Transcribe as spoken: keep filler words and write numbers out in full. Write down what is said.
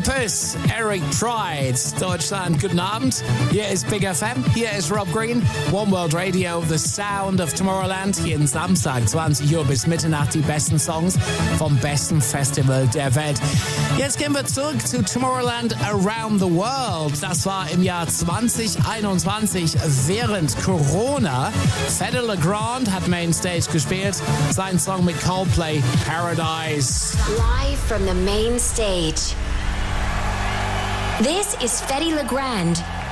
Octopus, Eric Pride, Deutschland, guten Abend. Hier ist Big F M, hier ist Rob Green, One World Radio, The Sound of Tomorrowland. Jeden Samstag, zwanzig Uhr bis Mitternacht, die besten Songs vom besten Festival der Welt. Jetzt gehen wir zurück zu Tomorrowland Around the World. Das war im Jahr zwanzig einundzwanzig während Corona. Fedde Le Grand hat Mainstage gespielt. Sein Song mit Coldplay, Paradise. Live from the main stage. This is Fedde Le Grand